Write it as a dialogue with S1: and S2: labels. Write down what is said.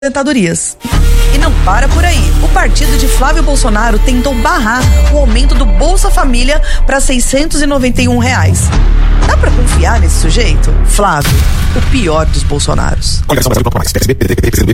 S1: aposentadorias. E não para por aí. O partido de Flávio Bolsonaro tentou barrar o aumento do Bolsa Família para R$ 691. Dá pra confiar nesse sujeito? Flávio, o pior dos Bolsonaros.
S2: Coligação Brasil.mais, PSB, PDT, PCdoB,